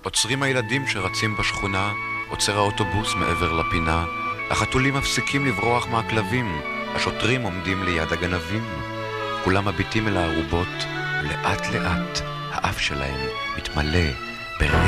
עוצרים הילדים שרצים בשכונה, עוצר האוטובוס מעבר לפינה, החתולים מפסיקים לברוח מהכלבים, השוטרים עומדים ליד הגנבים. כולם מביטים אל הערובות, ולאט לאט האף שלהם מתמלא ברגע.